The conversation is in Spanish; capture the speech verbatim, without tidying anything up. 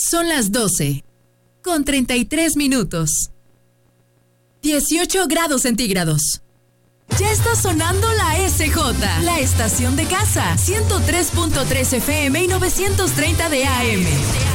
Son las doce, con treinta y tres minutos. dieciocho grados centígrados. Ya está sonando la S J, la estación de casa, ciento tres punto tres F M y novecientos treinta de A M.